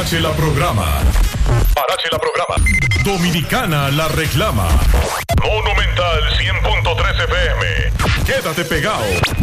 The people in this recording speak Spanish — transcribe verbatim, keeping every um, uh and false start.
Parache la programa. Parache la programa. Dominicana la reclama. Monumental cien punto tres F M. Quédate pegado.